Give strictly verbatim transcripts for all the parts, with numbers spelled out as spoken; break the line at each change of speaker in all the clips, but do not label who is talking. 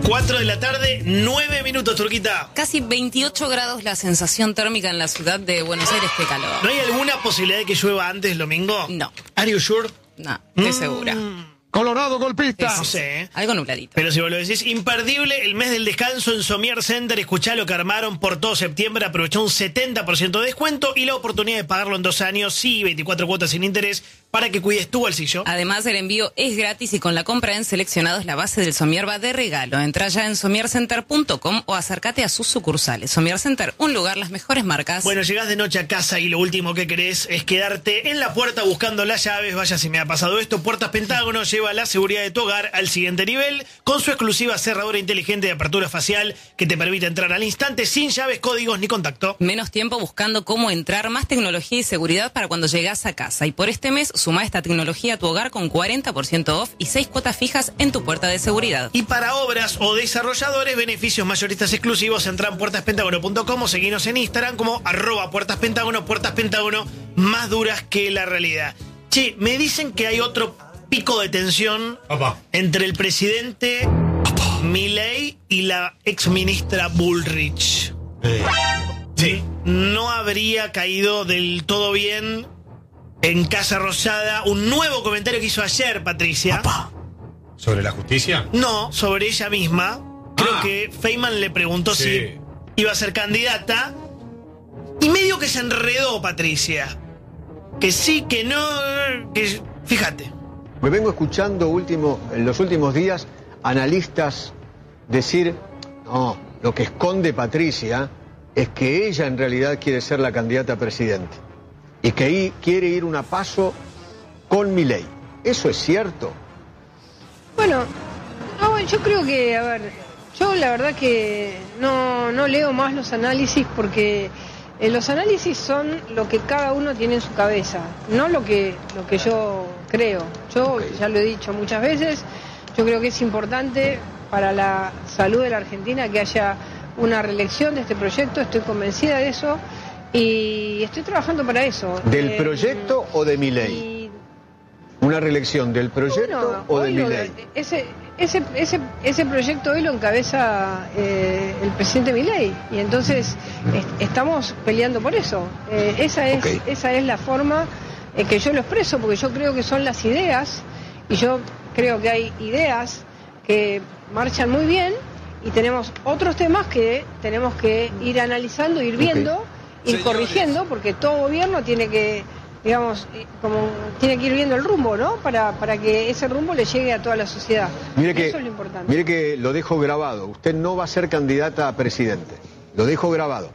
cuatro de la tarde, nueve minutos, Turquita.
Casi veintiocho grados la sensación térmica en la ciudad de Buenos Aires. Qué calor.
¿No hay alguna posibilidad de que llueva antes del domingo?
No.
¿Are you sure?
No, estoy
Mm.
segura.
Colorado golpista.
No sé, ¿eh?
Algo nubladito.
Pero si vos lo decís, imperdible el mes del descanso en Somier Center. Escuchá lo que armaron por todo septiembre. Aprovechó un setenta por ciento de descuento y la oportunidad de pagarlo en dos años, sí, veinticuatro cuotas sin interés, para que cuides tu bolsillo.
Además, el envío es gratis y con la compra en seleccionados la base del Somier va de regalo. Entra ya en somier center punto com o acércate a sus sucursales. Somier Center, un lugar, las mejores marcas.
Bueno, llegás de noche a casa y lo último que querés es quedarte en la puerta buscando las llaves. Vaya si me ha pasado esto. Puertas Pentágono lleva la seguridad de tu hogar al siguiente nivel con su exclusiva cerradura inteligente de apertura facial que te permite entrar al instante sin llaves, códigos ni contacto.
Menos tiempo buscando cómo entrar, más tecnología y seguridad para cuando llegás a casa. Y por este mes, suma esta tecnología a tu hogar con cuarenta por ciento off y seis cuotas fijas en tu puerta de seguridad.
Y para obras o desarrolladores, beneficios mayoristas exclusivos, entra en puertas pentágono punto com o seguinos en Instagram como arroba puertas pentágono, puertas pentágono, más duras que la realidad. Che, me dicen que hay otro pico de tensión
Opa.
entre el presidente Milei y la exministra Bullrich.
Eh. Sí.
No habría caído del todo bien en Casa Rosada un nuevo comentario que hizo ayer Patricia.
Opa. ¿Sobre la justicia?
No, sobre ella misma. Creo
Ah.
que Feynman le preguntó
Sí.
si iba a ser candidata. Y medio que se enredó Patricia. Que sí, que no. Que, fíjate.
Me vengo escuchando último, en los últimos días analistas decir, no, lo que esconde Patricia es que ella en realidad quiere ser la candidata a presidente y que i- quiere ir una paso con Milei. ¿Eso es cierto?
Bueno, no, yo creo que, a ver, yo la verdad que no, no leo más los análisis porque eh, los análisis son lo que cada uno tiene en su cabeza, no lo que, lo que yo creo. Yo
Ok.
ya lo he dicho muchas veces, yo creo que es importante para la salud de la Argentina que haya una reelección de este proyecto, estoy convencida de eso y estoy trabajando para eso.
¿Del
Eh,
proyecto o de Milei?
y-
¿Una reelección del proyecto
Bueno,
o de
hoy lo-
Milei?
ese, ese, ese, ese proyecto hoy lo encabeza eh, el presidente Milei y entonces est- estamos peleando por eso. Eh, esa, es,
Ok.
esa es la forma en que yo lo expreso, porque yo creo que son las ideas y yo creo que hay ideas que marchan muy bien y tenemos otros temas que tenemos que ir analizando, ir viendo, ir corrigiendo, porque todo gobierno tiene que, digamos, eh, como tiene que ir viendo el rumbo, ¿no? Para, para que ese rumbo le llegue a toda la sociedad.
Mire que,
Eso es lo importante.
mire que lo dejo grabado. Usted no va a ser candidata a presidente. Lo dejo grabado.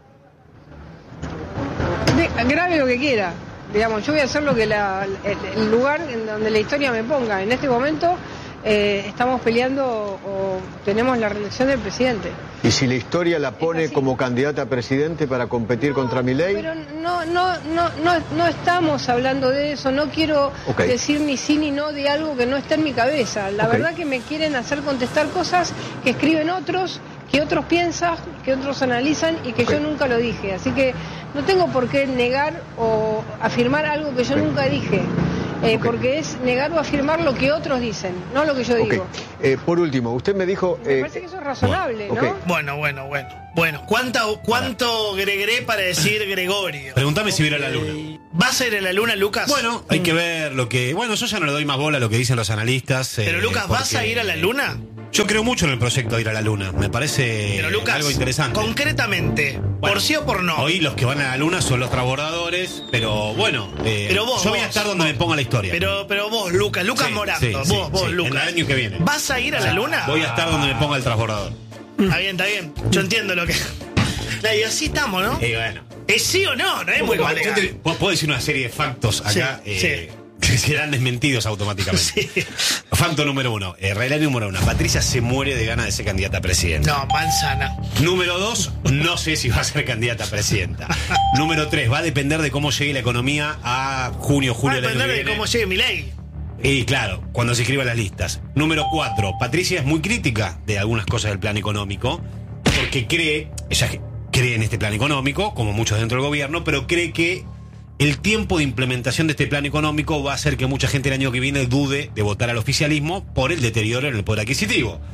De- grabe lo que quiera. Digamos, yo voy a hacer lo que la, el, el lugar en donde la historia me ponga. En este momento eh, estamos peleando o tenemos la reelección del presidente.
¿Y si la historia la pone
así.
como candidata a presidente para competir contra Milei?
Pero no, no, no, no, no estamos hablando de eso. No quiero
Ok.
decir ni sí ni no de algo que no está en mi cabeza. La
Ok.
verdad que me quieren hacer contestar cosas que escriben otros, que otros piensan, que otros analizan y que
Ok.
yo nunca lo dije. Así que no tengo por qué negar o afirmar algo que yo
Ok.
nunca dije. Eh,
Ok.
Porque es negar o afirmar lo que otros dicen, no lo que yo
Ok.
digo.
Eh, por último, usted me dijo...
Me
eh,
parece que eso es razonable,
ok.
¿no?
Bueno, bueno, bueno. Bueno, ¿cuánto, cuánto Gregoré para decir Gregorio?
Pregúntame si viera la luna.
¿Vas a ir a la luna, Lucas?
Bueno, hay que ver lo que... Bueno, yo ya no le doy más bola a lo que dicen los analistas.
Pero
eh,
Lucas, ¿vas
porque
a ir a la luna?
Yo creo mucho en el proyecto de ir a la luna. Me parece
Pero Lucas,
algo interesante.
concretamente,
Bueno,
¿por sí o por no?
Hoy los que van a la luna son los transbordadores, pero bueno, eh,
Pero vos,
yo voy a
vos,
estar donde me ponga la historia.
Pero, pero vos, Lucas, Lucas
Sí,
Morato,
sí,
vos,
sí,
vos,
sí,
Lucas.
en el año que viene.
¿Vas a ir a la luna?
Voy a estar donde me ponga el transbordador.
Está bien, está bien. Yo entiendo lo que... Claro, y así estamos, ¿no?
Y bueno.
¿Es sí o no? No es muy
Yo
complicado.
te- puedo puedo decir una serie de factos acá
Sí,
eh, que serán desmentidos automáticamente.
Sí.
Facto número uno. Eh, realidad número uno. Patricia se muere de ganas de ser candidata a presidenta.
No, manzana.
Número dos, no sé si va a ser candidata a presidenta. Número tres, va a depender de cómo llegue la economía a junio,
Va a
julio del año
depender
que
de
viene.
cómo llegue mi ley.
Y claro, cuando se escriban las listas. Número cuatro, Patricia es muy crítica de algunas cosas del plan económico, porque cree, ella cree en este plan económico, como muchos dentro del gobierno, pero cree que el tiempo de implementación de este plan económico va a hacer que mucha gente el año que viene dude de votar al oficialismo por el deterioro en el poder adquisitivo.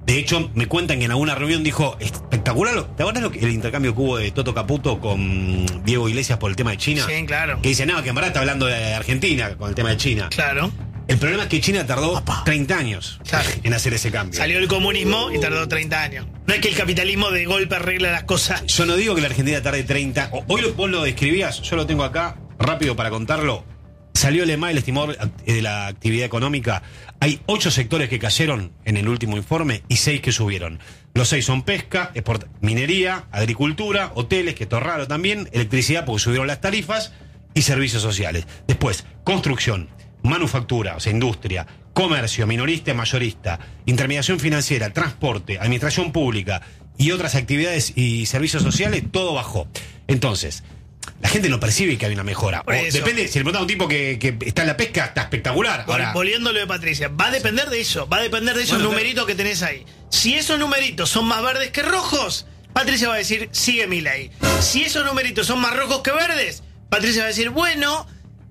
De hecho, me cuentan que en alguna reunión dijo, espectacular, ¿te acuerdas lo que, el intercambio que hubo de Toto Caputo con Diego Iglesias por el tema de China?
Sí, claro.
Que dice, no, que en verdad está hablando de Argentina con el tema de China.
Claro.
El problema es que China tardó treinta años
Claro.
en hacer ese cambio.
Salió el comunismo y tardó treinta años. No es que el capitalismo de golpe arregla las cosas.
Yo no digo que la Argentina tarde treinta. Hoy lo, vos lo describías, yo lo tengo acá, rápido para contarlo. Salió el E M A, el estimador de la actividad económica. Hay ocho sectores que cayeron en el último informe y seis que subieron. Los seis son pesca, export- minería, agricultura, hoteles, que esto es raro también, electricidad porque subieron las tarifas y servicios sociales. Después, construcción, manufactura, o sea, industria, comercio, minorista y mayorista, intermediación financiera, transporte, administración pública y otras actividades y servicios sociales, todo bajó. Entonces, la gente no percibe que hay una mejora. O depende, si le preguntas a un tipo que, que está en la pesca, está espectacular. Ahora,
volviéndolo de Patricia, va a depender de eso, va a depender de esos
Bueno,
numeritos que tenés ahí. Si esos numeritos son más verdes que rojos, Patricia va a decir, sigue Milei. Si esos numeritos son más rojos que verdes, Patricia va a decir, bueno,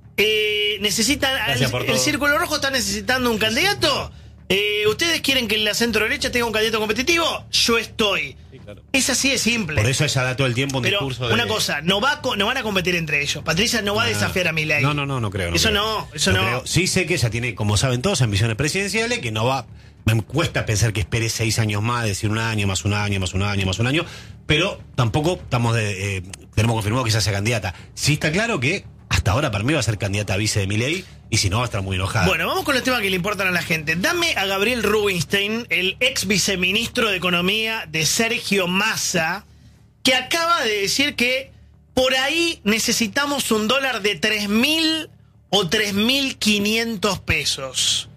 eh, necesitan, el, el Círculo Rojo está necesitando un candidato. Eh, ¿Ustedes quieren que la centro derecha tenga un candidato competitivo? Yo estoy. Sí, claro. Es así de simple.
Por eso ella da todo el tiempo un
Pero
discurso de...
una cosa, no, va a, no van a competir entre ellos. Patricia no va a desafiar a Milei.
No, no, no, no creo. No
eso
creo.
no, eso no.
no. Creo. Sí sé que ella tiene, como saben todos, ambiciones presidenciales, que no va... Me cuesta pensar que espere seis años más, decir un año, más un año, más un año, más un año, pero tampoco estamos de, eh, tenemos confirmado que ella sea candidata. Sí está claro que hasta ahora para mí va a ser candidata a vice de Milei, y si no va a estar muy enojada.
Bueno, vamos con los temas que le importan a la gente. Dame a Gabriel Rubinstein, el ex viceministro de Economía de Sergio Massa, que acaba de decir que por ahí necesitamos un dólar de tres mil o tres mil quinientos pesos.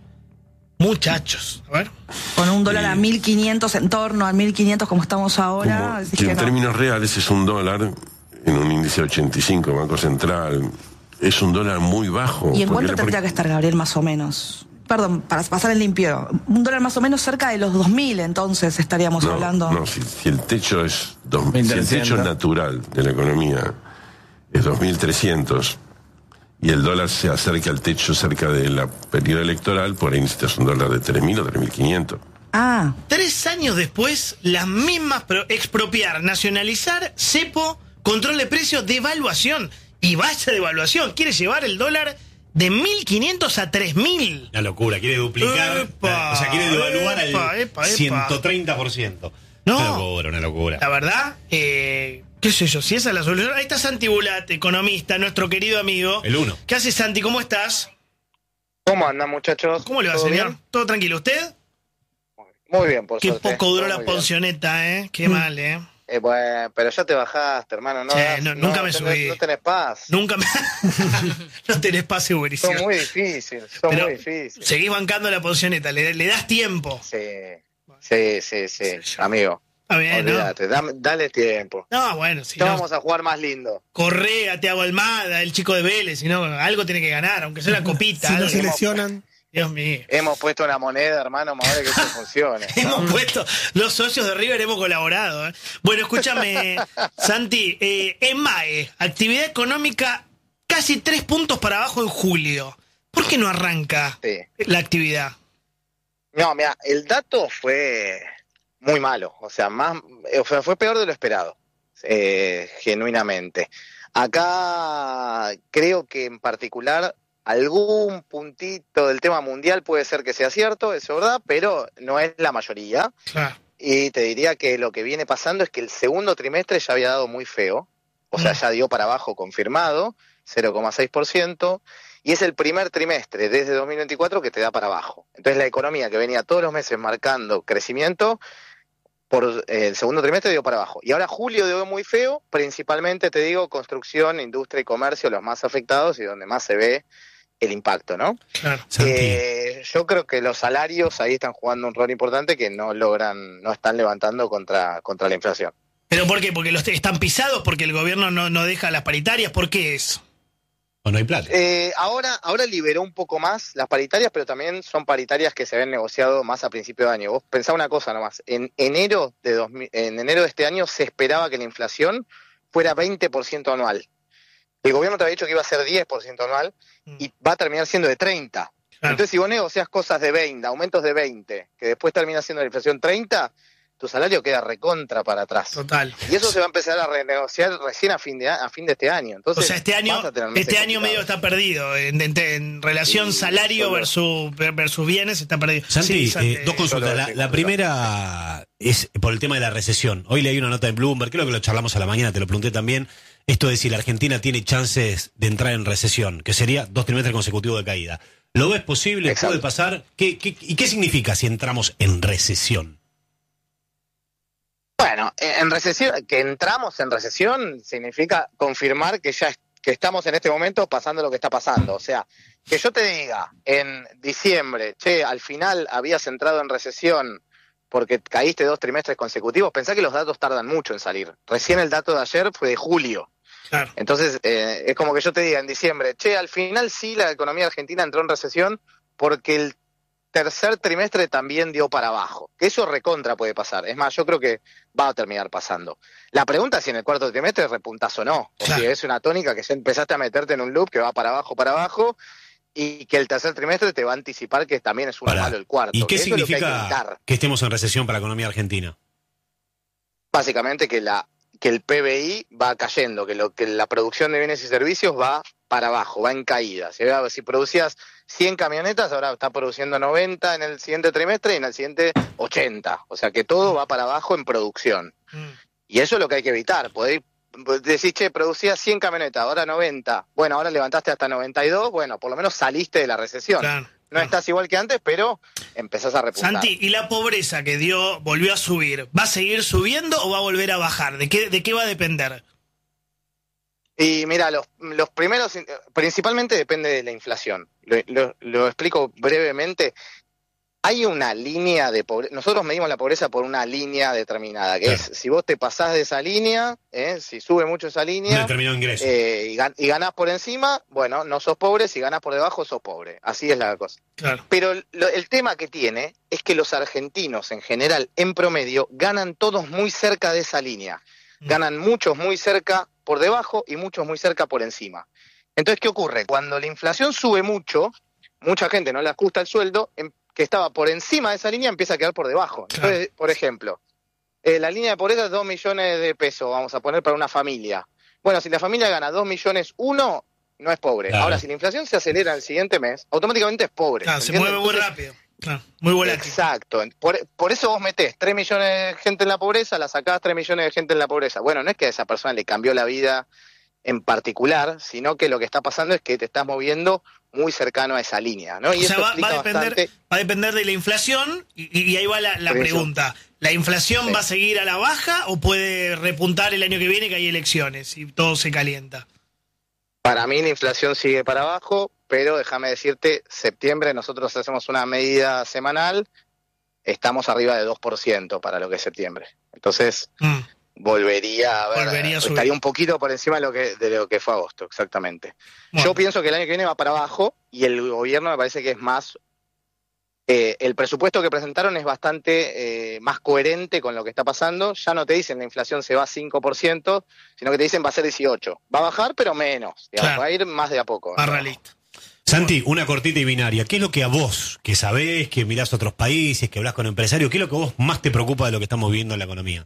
Muchachos, a ver.
Con un dólar a mil quinientos, en torno a mil quinientos como estamos ahora.
Como, que en
que no.
términos reales es un dólar en un índice ochenta y cinco, Banco Central. Es un dólar muy bajo.
¿Y en cuánto
la
tendría
poli-
que estar, Gabriel, más o menos? Perdón, para pasar en limpio. Un dólar más o menos cerca de los dos mil, entonces estaríamos
no,
hablando.
No, si, si el techo es dos, si el techo natural de la economía es dos mil trescientos y el dólar se acerca al techo cerca del periodo electoral, por ahí necesitas un dólar de tres mil o tres mil quinientos.
Ah.
Tres años después, las mismas, pero expropiar, nacionalizar, cepo, control de precios, devaluación. Y vaya devaluación, quiere llevar el dólar de mil quinientos a tres mil.
Una locura, quiere duplicar,
Epa,
o sea, quiere devaluar
epa,
al
epa, epa.
ciento treinta por ciento.
No.
Una locura, una locura.
La verdad, eh, qué sé yo, si esa es la solución. Ahí está Santi Bulat, economista, nuestro querido amigo.
El uno.
¿Qué hace, Santi? ¿Cómo estás?
¿Cómo andan, muchachos?
¿Cómo le va,
¿Todo
señor?
bien?
¿Todo tranquilo? ¿Usted?
Muy bien, por
Qué
suerte.
poco duró
Todo
la
muy bien.
poncioneta, ¿eh? Qué mal, ¿eh?
Eh, bueno, pero ya te bajaste, hermano. No,
Sí,
das-
no, nunca me
tenés-
subí.
No tenés paz.
Nunca me... no tenés pase, buenísimo.
Son muy difíciles, son
Pero
muy difíciles.
seguís bancando la poncioneta, le, le das tiempo.
Sí, sí, sí, sí,
yo.
amigo.
Está bien, ¿no?
Olvídate, dame- dale tiempo.
No, bueno, si
Ya
no,
vamos a jugar más lindo.
Correa, Thiago Almada, el chico de Vélez, si no, algo tiene que ganar, aunque sea una copita.
Si
algo.
lo seleccionan.
Dios mío.
Hemos puesto una moneda, hermano, más vale que eso funcione.
Hemos puesto, los socios de River hemos colaborado. ¿eh? Bueno, escúchame, Santi, eh, EMAE, actividad económica casi tres puntos para abajo en julio. ¿Por qué no arranca
Sí.
la actividad?
No, mira, el dato fue muy malo, o sea, más, o sea, fue peor de lo esperado, eh, genuinamente. Acá creo que en particular algún puntito del tema mundial puede ser que sea cierto, eso es verdad, pero no es la mayoría.
Claro.
Y te diría que lo que viene pasando es que el segundo trimestre ya había dado muy feo, o sea,
Mm.
ya dio para abajo confirmado, cero coma seis por ciento, y es el primer trimestre desde dos mil veinticuatro que te da para abajo. Entonces la economía que venía todos los meses marcando crecimiento, por eh, el segundo trimestre dio para abajo. Y ahora julio dio muy feo, principalmente te digo construcción, industria y comercio, los más afectados y donde más se ve el impacto, ¿no?
Claro.
Santi,
Eh, yo creo que los salarios ahí están jugando un rol importante que no logran, no están levantando contra, contra la inflación.
¿Pero por qué? ¿Porque los están pisados? ¿Porque el gobierno no, no deja las paritarias? ¿Por qué es?
o no hay plata.
Eh, ahora, ahora liberó un poco más las paritarias, pero también son paritarias que se habían negociado más a principio de año. Vos pensá una cosa nomás, en enero de dos mil, en enero de este año se esperaba que la inflación fuera veinte por ciento anual. El gobierno te había dicho que iba a ser diez por ciento anual y va a terminar siendo de treinta.
Claro.
Entonces, si vos negocias cosas de veinte, aumentos de veinte, que después termina siendo la inflación treinta, tu salario queda recontra para atrás.
Total.
Y eso se va a empezar a renegociar recién a fin de, a, a fin de este año. Entonces,
O sea, este año,
vas a tener meses
este año medio
complicados.
está perdido. En, en- en relación
Sí,
salario
solo-
versus, versus bienes está perdido.
Santi,
Sí, Santi,
eh, dos consultas.
solo
La,
decir,
la
claro.
primera es por el tema de la recesión. Hoy leí una nota en Bloomberg, creo que lo charlamos a la mañana, te lo pregunté también. Esto de si la Argentina tiene chances de entrar en recesión, que sería dos trimestres consecutivos de caída. ¿Lo ves posible?
Exacto.
¿Puede pasar? ¿Qué, qué, ¿Y qué significa si entramos en recesión?
Bueno, en recesión, que entramos en recesión significa confirmar que ya es- que estamos en este momento pasando lo que está pasando. O sea, que yo te diga en diciembre, che, al final habías entrado en recesión porque caíste dos trimestres consecutivos, pensá que los datos tardan mucho en salir. Recién el dato de ayer fue de julio.
Claro.
Entonces, eh, es como que yo te diga en diciembre, che, al final sí la economía argentina entró en recesión porque el tercer trimestre también dio para abajo. Que eso recontra puede pasar. Es más, yo creo que va a terminar pasando. La pregunta es si en el cuarto trimestre repuntás o no. O
Claro.
si es una tónica que ya empezaste a meterte en un loop que va para abajo, para abajo, y que el tercer trimestre te va a anticipar que también es uno
Pará.
malo el cuarto.
¿Y qué
Que eso es lo que hay que
significa
evitar.
que estemos en recesión para la economía argentina?
Básicamente que la que el P B I va cayendo, que lo que la producción de bienes y servicios va para abajo, va en caída. Si, si producías cien camionetas, ahora está produciendo noventa en el siguiente trimestre y en el siguiente ochenta. O sea que todo va para abajo en producción.
Mm.
Y eso es lo que hay que evitar. Podéis decir, che, producías cien camionetas, ahora noventa. Bueno, ahora levantaste hasta noventa y dos. Bueno, por lo menos saliste de la recesión.
Claro.
No estás igual que antes, pero empezás a repuntar.
Santi, ¿y la pobreza que dio, volvió a subir, va a seguir subiendo o va a volver a bajar? ¿De qué, de qué va a depender?
Y mira, los, los primeros, principalmente depende de la inflación. Lo, lo- lo explico brevemente. Hay una línea de pobreza, nosotros medimos la pobreza por una línea determinada, que
Claro.
es, si vos te pasás de esa línea, ¿eh? Si sube mucho esa
Un
línea,
determinado ingreso.
eh, y, gan- y ganás por encima, bueno, no sos pobre, si ganás por debajo, sos pobre. Así es la cosa.
Claro.
Pero lo- el tema que tiene es que los argentinos en general, en promedio, ganan todos muy cerca de esa línea. Ganan muchos muy cerca por debajo y muchos muy cerca por encima. Entonces, ¿qué ocurre? Cuando la inflación sube mucho, mucha gente no le ajusta el sueldo, em- que estaba por encima de esa línea empieza a quedar por debajo.
Claro.
Entonces, por ejemplo, eh, la línea de pobreza es dos millones de pesos, vamos a poner para una familia. Bueno, si la familia gana dos millones uno, no es pobre.
Claro.
Ahora, si la inflación se acelera el siguiente mes, automáticamente es pobre.
Claro, se
¿entiendes?
mueve muy
Entonces,
rápido. Claro, muy volátil.
Exacto. Por, por eso vos metés tres millones de gente en la pobreza, la sacás tres millones de gente en la pobreza. Bueno, no es que a esa persona le cambió la vida en particular, sino que lo que está pasando es que te estás moviendo muy cercano a esa línea, ¿no? Y
O sea,
eso
va,
explica
va a depender,
bastante.
va a depender de la inflación y, y ahí va la, la
Por eso.
pregunta. ¿La inflación
Sí.
va a seguir a la baja o puede repuntar el año que viene que hay elecciones y todo se calienta?
Para mí la inflación sigue para abajo, pero déjame decirte, septiembre nosotros hacemos una medida semanal, estamos arriba de dos por ciento para lo que es septiembre. Entonces,
Mm.
volvería a ver,
Volvería a subir.
estaría un poquito por encima de lo que de lo que fue agosto, exactamente.
Bueno.
Yo pienso que el año que viene va para abajo y el gobierno me parece que es más eh, el presupuesto que presentaron es bastante eh, más coherente con lo que está pasando. Ya no te dicen la inflación se va a cinco por ciento, sino que te dicen va a ser dieciocho. Va a bajar, pero menos. Digamos,
Claro.
va a ir más de a poco.
Más realista.
Santi, una cortita y binaria. ¿Qué es lo que a vos, que sabés, que mirás otros países, que hablas con empresarios, qué es lo que a vos más te preocupa de lo que estamos viviendo en la economía?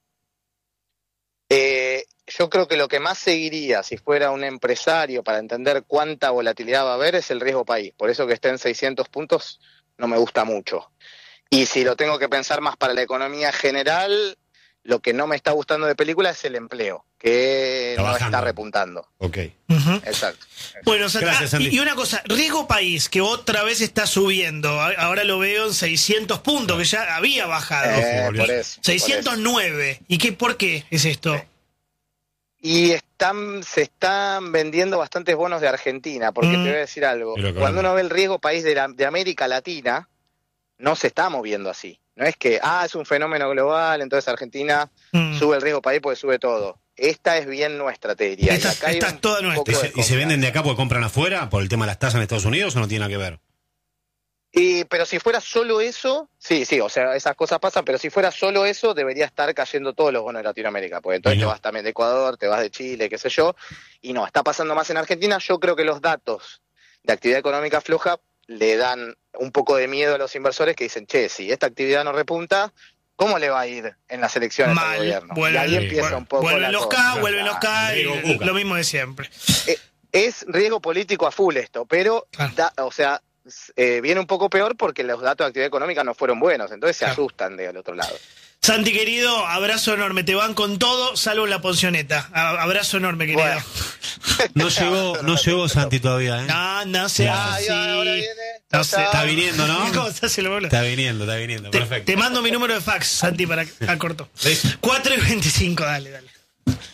Eh, yo creo que lo que más seguiría si fuera un empresario para entender cuánta volatilidad va a haber es el riesgo país. Por eso que esté en seiscientos puntos no me gusta mucho. Y si lo tengo que pensar más para la economía general, lo que no me está gustando de película es el empleo, que
Está
no
bajando.
está repuntando.
Ok.
Ujú.
Exacto.
Bueno, Santi,
Gracias,
ah,
Santi.
y, y una cosa, riesgo país, que otra vez está subiendo. A- Ahora lo veo en seiscientos puntos, que ya había bajado.
Eh,
volvió.
por eso, por
seiscientos nueve. ¿Y qué, por qué es esto?
Sí. Y están, se están vendiendo bastantes bonos de Argentina, porque
Mm.
te voy a decir algo.
Pero, claro.
Cuando uno ve el riesgo país de, la- de América Latina, no se está moviendo así. No es que, ah, es un fenómeno global, entonces Argentina
Mm.
sube el riesgo país porque sube todo. Esta es bien nuestra, te diría.
Esta-
Y acá hay
esta
un
es toda
poco
nuestra.
¿Y
de
se, y se venden de
confianza.
acá porque compran afuera por el tema de las tasas en Estados Unidos o no tiene nada que ver?
Y, pero si fuera solo eso, sí, sí, o sea, esas cosas pasan, pero si fuera solo eso, debería estar cayendo todos los bonos de Latinoamérica, porque entonces
Y no.
te vas también de Ecuador, te vas de Chile, qué sé yo, y no, está pasando más en Argentina. Yo creo que los datos de actividad económica floja le dan un poco de miedo a los inversores que dicen, che, si esta actividad no repunta, ¿cómo le va a ir en las elecciones
Mal.
al gobierno?
Vuelven,
y ahí empieza
vuelven,
un poco
vuelven
la
los
cosa.
K, vuelven los K, y
Riesgo
lo mismo de siempre.
Eh, es riesgo político a full esto, pero,
Claro.
da, o sea, eh, viene un poco peor porque los datos de actividad económica no fueron buenos, entonces se
Claro.
asustan del otro lado.
Santi, querido, abrazo enorme. Te van con todo, salvo la poncioneta. A- Abrazo enorme, querido.
Bueno.
No llegó, no llegó Santi todavía, ¿eh?
No, no seas
Ay,
así.
ahora viene.
No
Chao,
sé.
chao.
Está viniendo, ¿no?
¿Cómo se hace el boludo?
Está viniendo, está viniendo.
Te,
Perfecto.
te mando mi número de fax, Santi, para a corto.
¿Ves?
cuatro y veinticinco, dale, dale.